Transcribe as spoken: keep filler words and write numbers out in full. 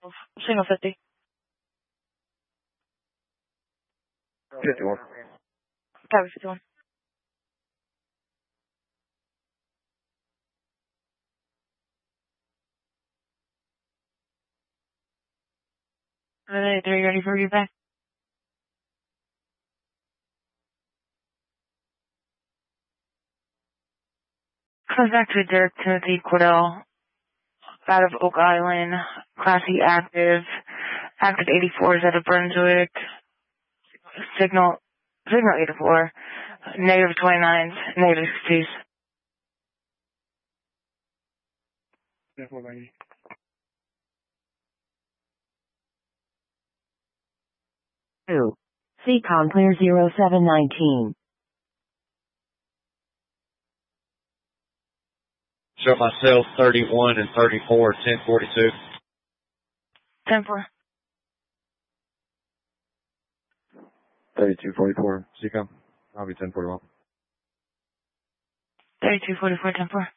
Signal fifty. fifty-one. Copy fifty-one. Alright, are you ready for you back? Contact to Derek Timothy Cordell out of Oak Island, Class E active, active eighty-four is out of Brunswick, signal, signal eighty-four, negative twenty-nine, negative sixties. Two. C COM clear zero seven nineteen. Show myself thirty-one and thirty-four, ten forty-two. ten four. thirty-two forty-four. C COM. I'll be ten forty-one. thirty-two forty-four, ten four.